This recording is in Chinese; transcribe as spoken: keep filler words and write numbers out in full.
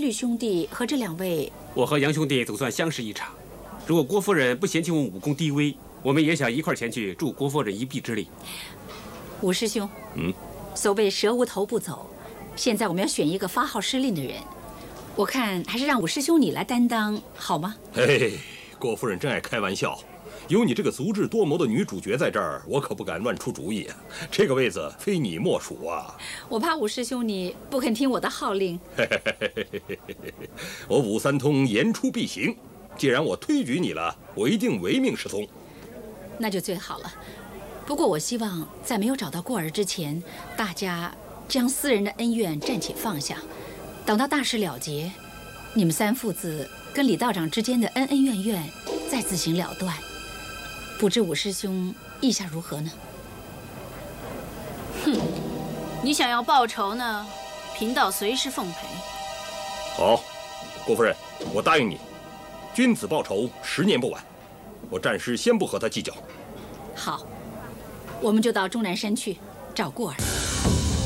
律兄弟和这两位， 我和杨兄弟总算相识一场。如果郭夫人不嫌弃我武功低微，我们也想一块前去助郭夫人一臂之力。 武师兄， 嗯， 所谓蛇无头不走，现在我们要选一个发号施令的人，我看还是让武师兄你来担当好吗？ 嘿，郭夫人真爱开玩笑。有你这个足智多谋的女主角在这儿，我可不敢乱出主意啊。这个位子非你莫属啊！ 我怕武师兄你不肯听我的号令。 我武三通言出必行，既然我推举你了，我一定唯命是从。 那就最好了。不过我希望在没有找到过儿之前，大家将私人的恩怨暂且放下，等到大事了结，你们三父子跟李道长之间的恩恩怨怨再自行了断。不知武师兄意下如何呢？ 哼，你想要报仇呢，贫道随时奉陪。 好，郭夫人，我答应你，君子报仇，十年不晚。我暂时先不和他计较。 好，我们就到终南山去找过儿。